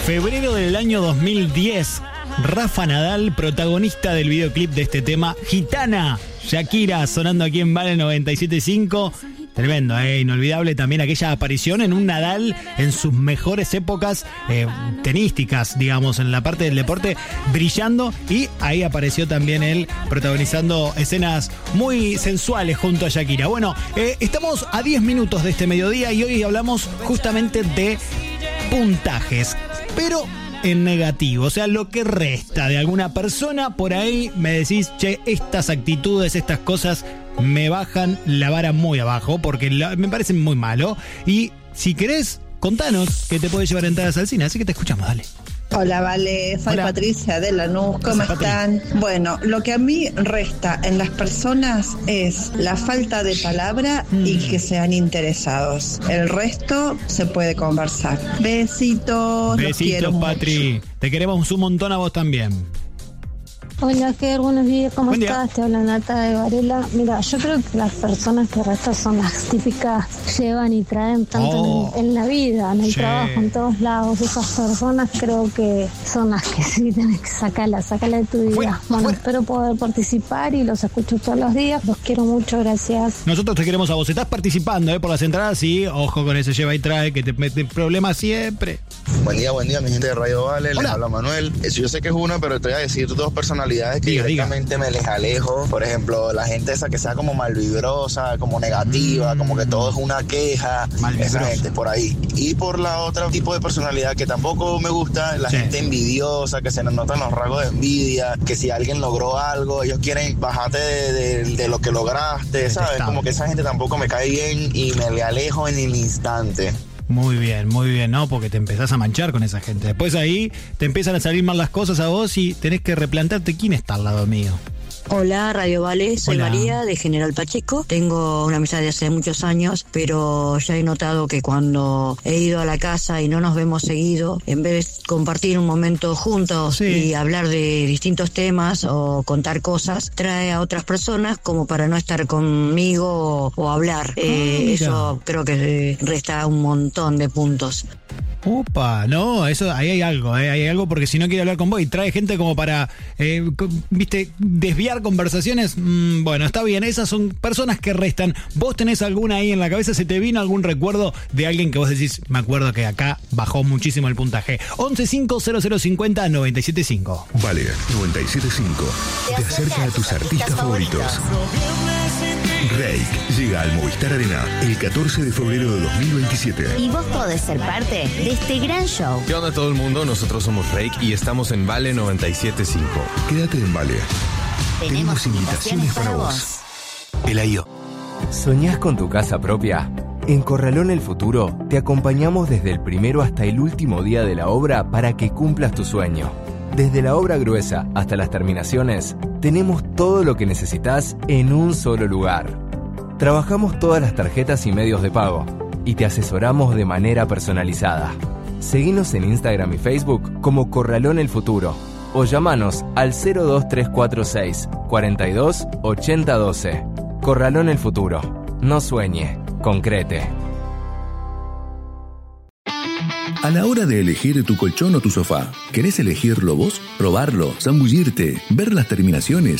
Febrero del año 2010, Rafa Nadal, protagonista del videoclip de este tema, Gitana, Shakira, sonando aquí en Vale 97.5. Tremendo, inolvidable también aquella aparición en un Nadal en sus mejores épocas tenísticas, digamos, en la parte del deporte, brillando, y ahí apareció también él protagonizando escenas muy sensuales junto a Shakira. Bueno, estamos a 10 minutos de este mediodía y hoy hablamos justamente de puntajes, pero en negativo, o sea, lo que resta de alguna persona. Por ahí me decís, che, estas actitudes, estas cosas me bajan la vara muy abajo porque me parecen muy malo. Y si querés, contanos que te puede llevar entradas al cine, así que te escuchamos, dale. Hola, Vale, soy Hola. Patricia de Lanús, ¿cómo están? Bueno, lo que a mí resta en las personas es la falta de palabra y que sean interesados. El resto se puede conversar. Besitos, los quiero Besitos, Patri. mucho. Te queremos un montón a vos también. Hola, Ger, buenos días, ¿cómo Buen día. estás? Te habla Nata de Varela. Mira, yo creo que las personas que restan son las típicas, llevan y traen tanto en la vida, en el trabajo, en todos lados. Esas personas creo que son las que sí tienes que sacarla de tu vida. Fuera. Espero poder participar y los escucho todos los días. Los quiero mucho, gracias. Nosotros te queremos a vos. Estás participando por las entradas y ojo con ese lleva y trae que te mete problemas siempre. Buen día, mi gente de Radio Vale, les Hola. habla Manuel. Yo sé que es una, pero te voy a decir dos personalidades que Diga. directamente me les alejo. Por ejemplo, la gente esa que sea como malvibrosa, como negativa, como que todo es una queja. Malvibrosa. Esa gente por ahí. Y por la otra tipo de personalidad que tampoco me gusta, la Sí. gente envidiosa, que se nos notan los rasgos de envidia, que si alguien logró algo, ellos quieren bajarte de lo que lograste, ¿sabes? Detestable. Como que esa gente tampoco me cae bien y me le alejo en el instante. Muy bien, ¿no? Porque te empezás a manchar con esa gente. Después ahí te empiezan a salir mal las cosas a vos y tenés que replantarte quién está al lado mío. Hola, Radio Vale, soy Hola. María de General Pacheco. Tengo una amistad de hace muchos años, pero ya he notado que cuando he ido a la casa y no nos vemos seguido, en vez de compartir un momento juntos Sí. y hablar de distintos temas o contar cosas, trae a otras personas como para no estar conmigo o hablar. mira. Eso creo que resta un montón de puntos. Upa, no, eso ahí hay algo porque si no quiere hablar con vos y trae gente como para, viste, desviar conversaciones, bueno, está bien, esas son personas que restan. ¿Vos tenés alguna ahí en la cabeza? ¿Se te vino algún recuerdo de alguien que vos decís, me acuerdo que acá bajó muchísimo el puntaje? 11500050-975. Vale, 97.5. Te acerca a tus artistas favoritos. Reik llega al Movistar Arena el 14 de febrero de 2027. Y vos podés ser parte de este gran show. ¿Qué onda todo el mundo? Nosotros somos Reik y estamos en Vale 97.5. Quédate en Vale. Tenemos invitaciones para vos. El AIO. ¿Soñás con tu casa propia? En Corralón El Futuro te acompañamos desde el primero hasta el último día de la obra para que cumplas tu sueño. Desde la obra gruesa hasta las terminaciones, tenemos todo lo que necesitas en un solo lugar. Trabajamos todas las tarjetas y medios de pago y te asesoramos de manera personalizada. Seguinos en Instagram y Facebook como Corralón El Futuro o llamanos al 02346 42 80 12. Corralón El Futuro. No sueñe, concrete. A la hora de elegir tu colchón o tu sofá, ¿querés elegirlo vos? Probarlo, zambullirte, ver las terminaciones